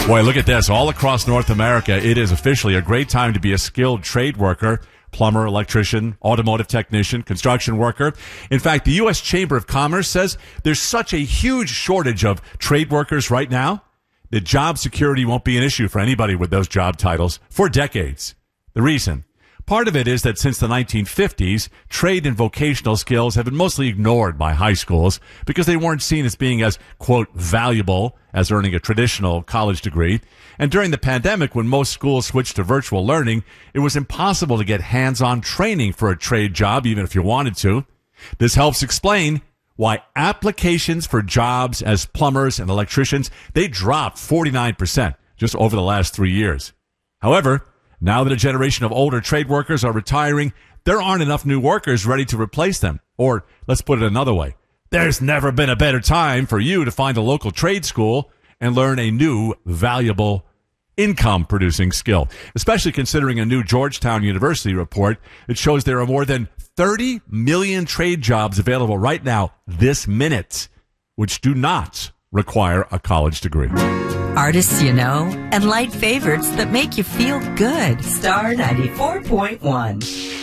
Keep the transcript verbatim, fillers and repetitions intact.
Boy, look at this. All across North America, it is officially a great time to be a skilled trade worker, plumber, electrician, automotive technician, construction worker. In fact, the U S Chamber of Commerce says there's such a huge shortage of trade workers right now that job security won't be an issue for anybody with those job titles for decades. The reason? Part of it is that since the nineteen fifties, trade and vocational skills have been mostly ignored by high schools because they weren't seen as being as, quote, valuable as earning a traditional college degree. And during the pandemic, when most schools switched to virtual learning, it was impossible to get hands-on training for a trade job, even if you wanted to. This helps explain why applications for jobs as plumbers and electricians, they dropped forty-nine percent just over the last three years. However, now that a generation of older trade workers are retiring, there aren't enough new workers ready to replace them. Or, let's put it another way, there's never been a better time for you to find a local trade school and learn a new, valuable, income-producing skill, especially considering a new Georgetown University report that shows there are more than thirty million trade jobs available right now, this minute, which do not require a college degree. Artists you know and light favorites that make you feel good. Star ninety-four point one.